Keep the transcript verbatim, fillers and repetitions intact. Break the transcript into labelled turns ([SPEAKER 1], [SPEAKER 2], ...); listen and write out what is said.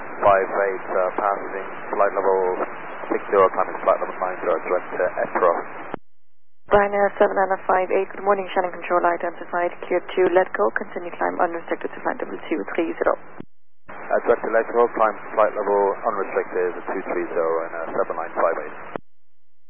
[SPEAKER 1] five eight, uh, passing flight level six zero, climbing flight level nine zero, direct to Etro.
[SPEAKER 2] Ryanair seven Anna five eight, good morning, Shannon control identified, clear to let go, continue climb unrestricted to flight level two three zero.
[SPEAKER 1] Uh, direct to Etro, climb flight level unrestricted two three zero and uh, seven nine five eight.